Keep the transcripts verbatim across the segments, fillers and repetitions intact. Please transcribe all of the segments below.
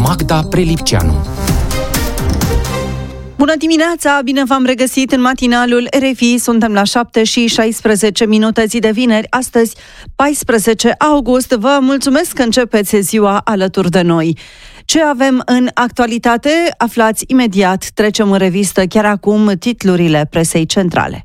Magda Prelipceanu. Bună dimineața, bine v-am regăsit în matinalul R F I. Suntem la șapte și șaisprezece minute, zi de vineri, astăzi paisprezece august. Vă mulțumesc că începeți ziua alături de noi. Ce avem în actualitate? Aflați imediat, trecem în revistă chiar acum titlurile presei centrale.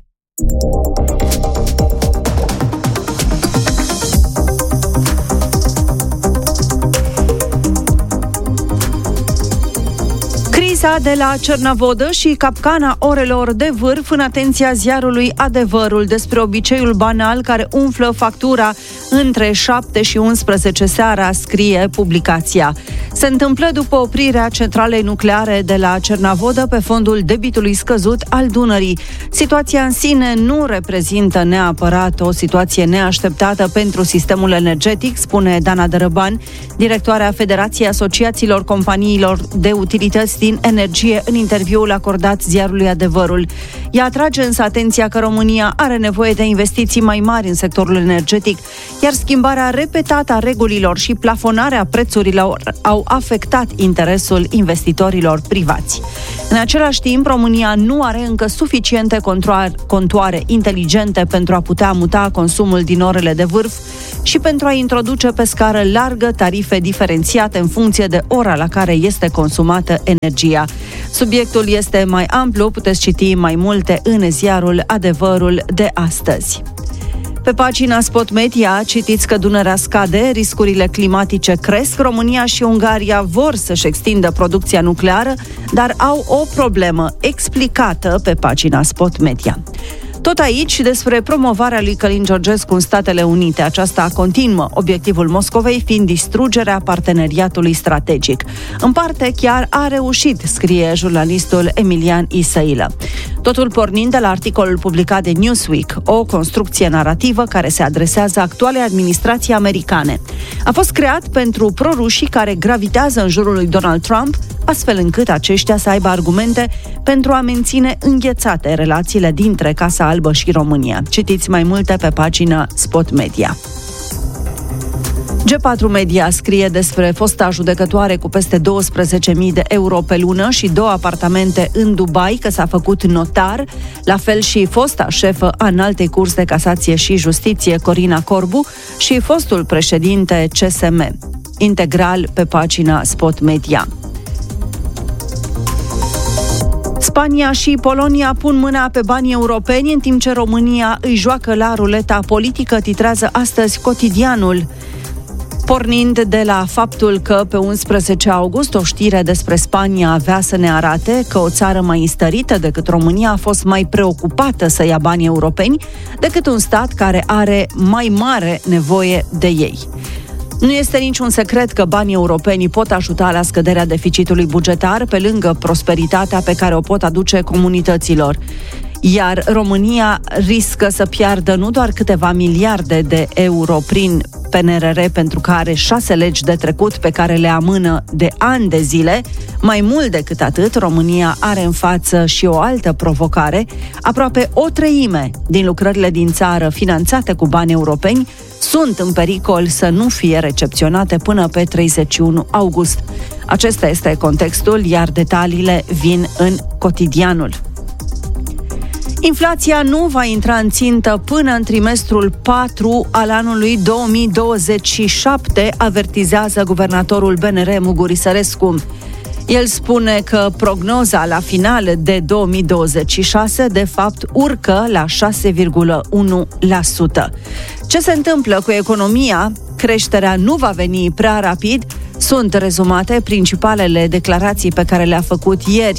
Criza de la Cernavodă și capcana orelor de vârf în atenția ziarului Adevărul despre obiceiul banal care umflă factura între șapte și unsprezece seara, scrie publicația. Se întâmplă după oprirea centralei nucleare de la Cernavodă pe fondul debitului scăzut al Dunării. Situația în sine nu reprezintă neapărat o situație neașteptată pentru sistemul energetic, spune Dana Dărăban, directoarea Federației Asociațiilor Companiilor de Utilități din Energie, în interviul acordat ziarului Adevărul. Ea atrage însă atenția că România are nevoie de investiții mai mari în sectorul energetic, iar schimbarea repetată a regulilor și plafonarea prețurilor au afectat interesul investitorilor privați. În același timp, România nu are încă suficiente contoare inteligente pentru a putea muta consumul din orele de vârf și pentru a introduce pe scară largă tarife diferențiate în funcție de ora la care este consumată energia. Subiectul este mai amplu, puteți citi mai multe în ziarul Adevărul de astăzi. Pe pagina Spot Media citiți că Dunărea scade, riscurile climatice cresc, România și Ungaria vor să-și extindă producția nucleară, dar au o problemă explicată pe pagina Spot Media. Tot aici despre promovarea lui Călin Georgescu în Statele Unite. Aceasta continuă, obiectivul Moscovei fiind distrugerea parteneriatului strategic. În parte chiar a reușit, scrie jurnalistul Emilian Isăilă. Totul pornind de la articolul publicat de Newsweek, o construcție narrativă care se adresează actualei administrații americane. A fost creat pentru prorușii care gravitează în jurul lui Donald Trump, astfel încât aceștia să aibă argumente pentru a menține înghețate relațiile dintre Casa Albă și România. Citiți mai multe pe pagina Spot Media. G patru Media scrie despre fosta judecătoare cu peste douăsprezece mii de euro pe lună și două apartamente în Dubai, că s-a făcut notar, la fel și fosta șefă a Înaltei Curți de Casație și Justiție, Corina Corbu, și fostul președinte C S M. Integral pe pagina Spot Media. Spania și Polonia pun mâna pe banii europeni, în timp ce România îi joacă la ruleta politică, titrează astăzi Cotidianul. Pornind de la faptul că pe unsprezece august o știre despre Spania avea să ne arate că o țară mai înstărită decât România a fost mai preocupată să ia banii europeni decât un stat care are mai mare nevoie de ei. Nu este niciun secret că banii europeni pot ajuta la scăderea deficitului bugetar, pe lângă prosperitatea pe care o pot aduce comunităților. Iar România riscă să piardă nu doar câteva miliarde de euro prin P N R R, pentru că are șase legi de trecut pe care le amână de ani de zile. Mai mult decât atât, România are în față și o altă provocare. Aproape o treime din lucrările din țară finanțate cu bani europeni sunt în pericol să nu fie recepționate până pe treizeci și unu august. Acesta este contextul, iar detaliile vin în Cotidianul. Inflația nu va intra în țintă până în trimestrul patru al anului două mii douăzeci și șapte, avertizează guvernatorul B N R Muguri Sărescu. El spune că prognoza la final de două mii douăzeci și șase de fapt urcă la șase virgulă unu la sută. Ce se întâmplă cu economia? Creșterea nu va veni prea rapid. Sunt rezumate principalele declarații pe care le-a făcut ieri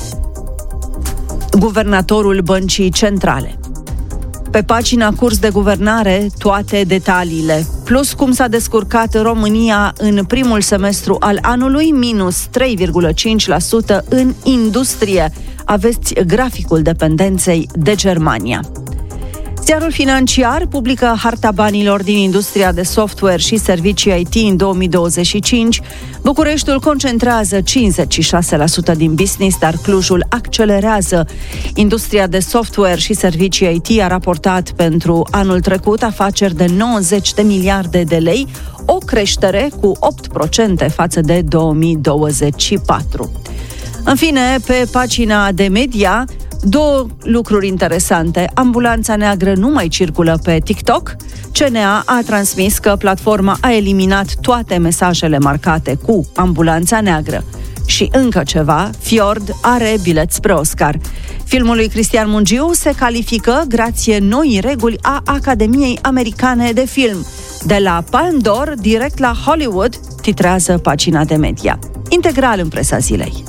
guvernatorul Băncii Centrale. Pe pagina Curs de Guvernare, toate detaliile, plus cum s-a descurcat România în primul semestru al anului, minus trei virgulă cinci la sută în industrie. Aveți graficul dependenței de Germania. Ziarul Financiar publică harta banilor din industria de software și servicii I T în două mii douăzeci și cinci. Bucureștiul concentrează cincizeci și șase la sută din business, dar Clujul accelerează. Industria de software și servicii I T a raportat pentru anul trecut afaceri de nouăzeci de miliarde de lei, o creștere cu opt la sută față de două mii douăzeci și patru. În fine, pe pagina de media, două lucruri interesante. Ambulanța neagră nu mai circulă pe TikTok. C N A a transmis că platforma a eliminat toate mesajele marcate cu ambulanța neagră. Și încă ceva, Fjord are bilet spre Oscar. Filmul lui Cristian Mungiu se califică grație noii reguli a Academiei Americane de Film. De la Palme d'Or direct la Hollywood, titrează pagina de media. Integral în presa zilei.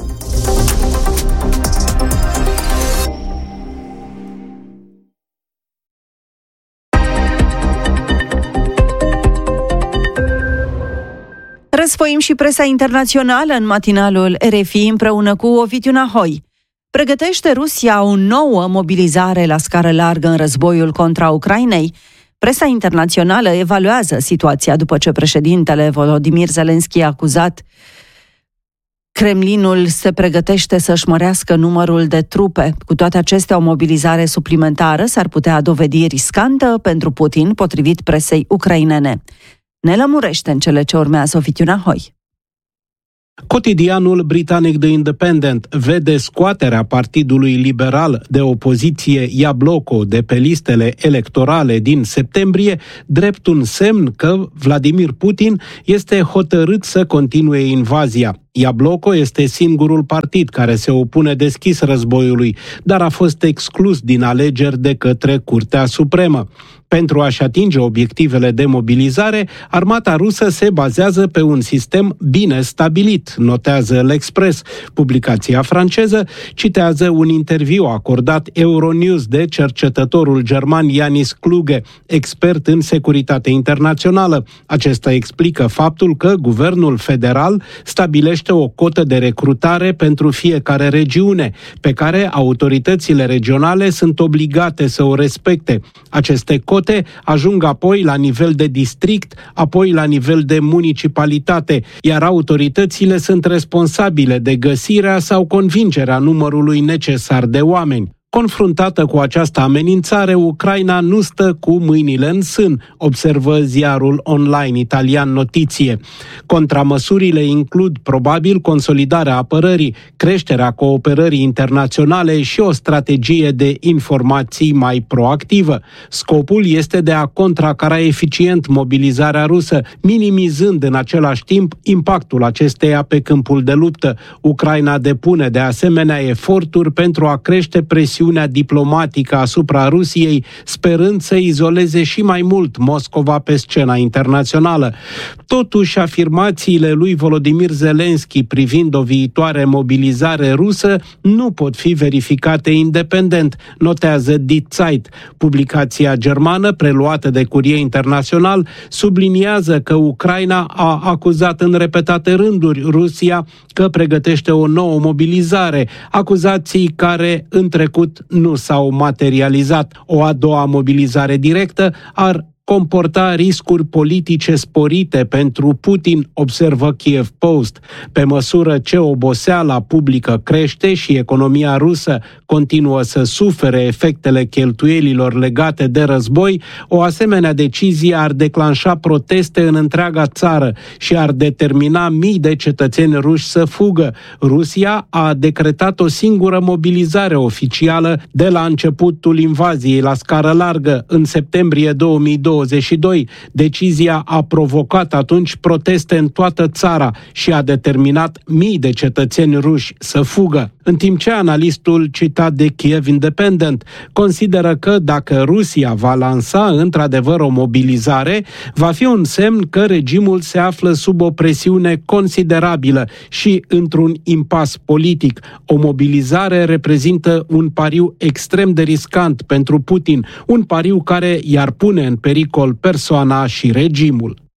Răsfoim și presa internațională în matinalul R F I împreună cu Ovidiu Nahoi. Pregătește Rusia o nouă mobilizare la scară largă în războiul contra Ucrainei? Presa internațională evaluează situația după ce președintele Volodymyr Zelensky a acuzat Kremlinul se pregătește să-și mărească numărul de trupe. Cu toate acestea, o mobilizare suplimentară s-ar putea dovedi riscantă pentru Putin, potrivit presei ucrainene. Ne lămurește în cele ce urmează Ovidiu Nahoi. Cotidianul britanic The Independent vede scoaterea Partidului Liberal de opoziție Iabloko de pe listele electorale din septembrie drept un semn că Vladimir Putin este hotărât să continue invazia. Iabloko este singurul partid care se opune deschis războiului, dar a fost exclus din alegeri de către Curtea Supremă. Pentru a-și atinge obiectivele de mobilizare, armata rusă se bazează pe un sistem bine stabilit, notează L'Express. Publicația franceză citează un interviu acordat Euronews de cercetătorul german Janis Kluge, expert în securitate internațională. Acesta explică faptul că guvernul federal stabilește o cotă de recrutare pentru fiecare regiune, pe care autoritățile regionale sunt obligate să o respecte. Aceste cote ajung apoi la nivel de district, apoi la nivel de municipalitate, iar autoritățile sunt responsabile de găsirea sau convingerea numărului necesar de oameni. Confruntată cu această amenințare, Ucraina nu stă cu mâinile în sân, observă ziarul online italian Notizie. Contramăsurile includ probabil consolidarea apărării, creșterea cooperării internaționale și o strategie de informații mai proactivă. Scopul este de a contracara eficient mobilizarea rusă, minimizând în același timp impactul acesteia pe câmpul de luptă. Ucraina depune de asemenea eforturi pentru a crește presiunea diplomatică asupra Rusiei, sperând să izoleze și mai mult Moscova pe scena internațională. Totuși, afirmațiile lui Volodymyr Zelensky privind o viitoare mobilizare rusă nu pot fi verificate independent, notează Die Zeit. Publicația germană, preluată de Curie Internațional, subliniază că Ucraina a acuzat în repetate rânduri Rusia că pregătește o nouă mobilizare, acuzații care în trecut nu s-au materializat. O a doua mobilizare directă ar comporta riscuri politice sporite pentru Putin, observă Kiev Post. Pe măsură ce oboseala publică crește și economia rusă continuă să sufere efectele cheltuielilor legate de război, o asemenea decizie ar declanșa proteste în întreaga țară și ar determina mii de cetățeni ruși să fugă. Rusia a decretat o singură mobilizare oficială de la începutul invaziei la scară largă, în septembrie două mii douăzeci și doi. Decizia a provocat atunci proteste în toată țara și a determinat mii de cetățeni ruși să fugă. În timp ce analistul citat de Kiev Independent consideră că dacă Rusia va lansa într-adevăr o mobilizare, va fi un semn că regimul se află sub o presiune considerabilă și într-un impas politic. O mobilizare reprezintă un pariu extrem de riscant pentru Putin, un pariu care i-ar pune în pericol persoana și regimul.